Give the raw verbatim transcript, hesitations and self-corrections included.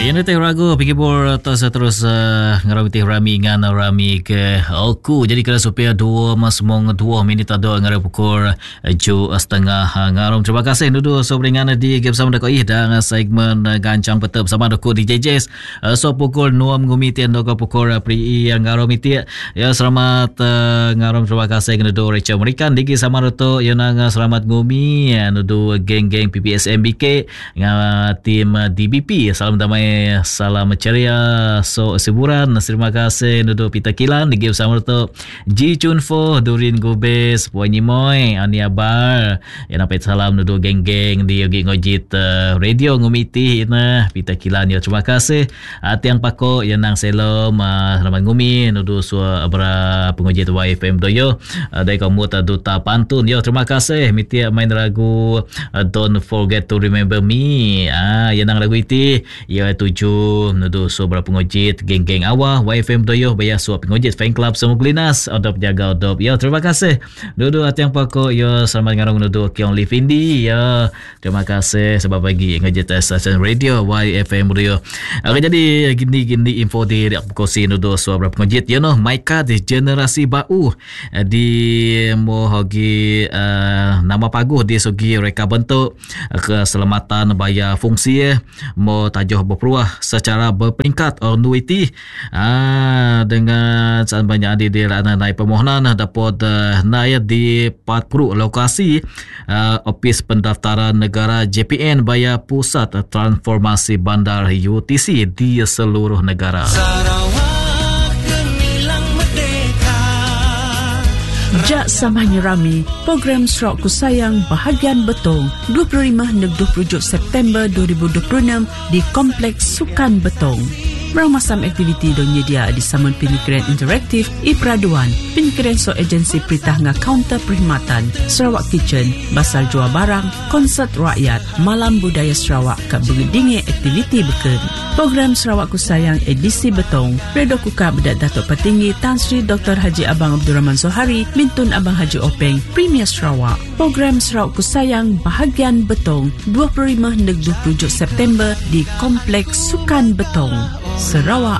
Yang nanti ragu pergi bor terus terus uh, ngarami teh rami ngan rami ke aku. Jadi kena supaya dua mas mong dua minit ada ngarap pukul ju setengah ngarom. Terima kasih dulu sobringan di game sama dekat ih dan segmen gancang petep sama dekat di J J S. Uh, so pukul nuam ngumitian dekat pukul pri yang ngarom itu. Ya selamat uh, ngarom terima kasih kena dulu Rachel Merikan digi sama roto yang nang selamat ngumi nudu geng-geng P P S M B K ngah tim D B P. Salam damai, salam ceria, so seburan. Terima kasih nudu Pita Kilan digi bersama tu Ji Chunfo, Durin Gubes, Puan Nimoy, Ani Abar. Yang nampak salam nudu geng-geng di Yogi Ngojit uh, Radio ngumiti ina Pita Kilan ya. Terima kasih. Ati yang pako yang nang selom uh, selamat ngumi nudu sua abra pengojit Y F M doyo. Uh, dari kamu duta pantun yo. Terima kasih miti main lagu uh, Don't Forget to Remember Me. Ah yang nang lagu iti ya tujuh nudu so berapa pengojit geng-geng awah Y F M doyo bayar suap pengojit fan club semua klinas odop jaga odop ya. Terima kasih nudu hati yang pako ya. Selamat ngarong nudu Kiong Live Indi ya. Terima kasih sebab bagi ngojit stasiun radio Y F M doyo. Oke, jadi gini-gini info di kosi nudu so berapa pengojit ya no Maika di generasi bau di mo hogi uh, nama paguh di segi reka bentuk keselamatan bayar fungsi mo tajuh berperuah secara berperingkat annuity ah, dengan saat banyak di di naik permohonan dapat uh, naik di empat puluh lokasi uh, ofis pendaftaran negara J P N bayar pusat transformasi bandar U T C di seluruh negara. Jak samanya rami, program Serawak Ku Sayang bahagian Betong dua puluh lima hingga dua puluh tujuh September dua ribu dua puluh enam di Kompleks Sukan Betong. Bermasam aktiviti don nyedia di Saman Pemikiran Interaktif I Peraduan, Pemikiran So Agensi Peritah nga Kaunter Perkhidmatan, Sarawak Kitchen, Basal Jual Barang, Konsert Rakyat, Malam Budaya Sarawak kat berdingi aktiviti beken. Program Serawak Ku Sayang edisi Betong, Redo Kuka Bedak Datuk Petinggi Tan Sri Doktor Haji Abang Abdul Rahman Zohari, Mintun Abang Haji Openg, Premier Sarawak. Program Serawak Ku Sayang bahagian Betong dua puluh lima hingga dua puluh tujuh September di Kompleks Sukan Betong, Sarawak